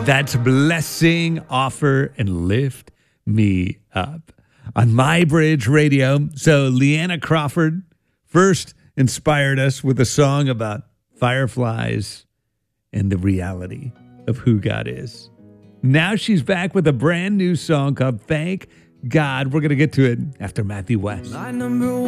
That's Blessing, Offer, and Lift Me Up on My Bridge Radio. So Leanna Crawford first inspired us with a song about fireflies and the reality of who God is. Now she's back with a brand new song called Thank God. We're going to get to it after Matthew West.